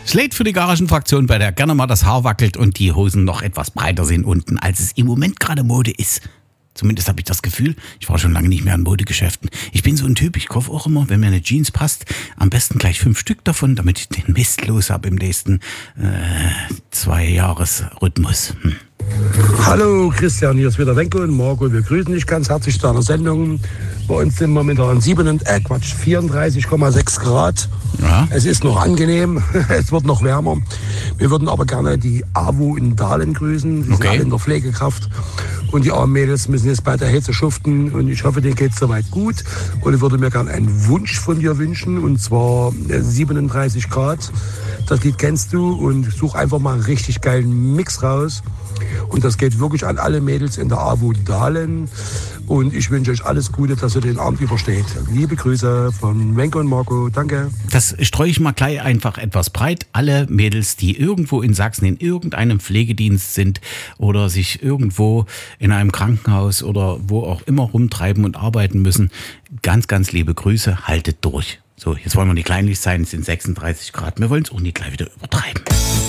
Slate für die Garagenfraktion, bei der gerne mal das Haar wackelt und die Hosen noch etwas breiter sind unten, als es im Moment gerade Mode ist. Zumindest habe ich das Gefühl, ich war schon lange nicht mehr in Modegeschäften. Ich bin so ein Typ, ich kaufe auch immer, wenn mir eine Jeans passt, am besten gleich 5 Stück davon, damit ich den Mist los habe im nächsten 2-Jahres-Rhythmus. Hallo Christian, hier ist wieder Wenko und Marco. Wir grüßen dich ganz herzlich zu einer Sendung. Bei uns sind momentan 34,6 Grad. Ja. Es ist noch angenehm, es wird noch wärmer. Wir würden aber gerne die AWO in Dahlen grüßen. Sie sind alle in der Pflegekraft. Und die armen Mädels müssen jetzt bei der Hitze schuften. Und ich hoffe, denen geht es soweit gut. Und ich würde mir gerne einen Wunsch von dir wünschen. Und zwar 37 Grad. Das Lied kennst du. Und such einfach mal einen richtig geilen Mix raus. Und das geht wirklich an alle Mädels in der AWO Dahlen. Und ich wünsche euch alles Gute, dass ihr den Abend übersteht. Liebe Grüße von Wenko und Marco. Danke. Das streue ich mal gleich einfach etwas breit. Alle Mädels, die irgendwo in Sachsen in irgendeinem Pflegedienst sind oder sich irgendwo in einem Krankenhaus oder wo auch immer rumtreiben und arbeiten müssen, ganz, ganz liebe Grüße. Haltet durch. So, jetzt wollen wir nicht kleinlich sein. Es sind 36 Grad. Wir wollen es auch nicht gleich wieder übertreiben.